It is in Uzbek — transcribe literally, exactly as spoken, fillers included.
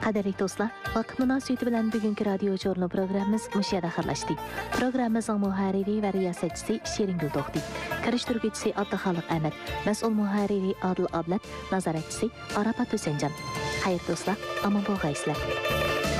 Qadirli do'stlar, vaqt munosabati bilan bugungi radio jurnal programmamiz mush yerda xayrlashdi. Programmamizning muharriri va riyosatchisi Shirin Guldo'xti, kirishtiruvchisi Abduxoliq Ahmad, mas'ul muharriri Adil Ablat, nazoratchisi Arafat Husaynjon. Xayr do'stlar, omon bo'lg'aysizlar.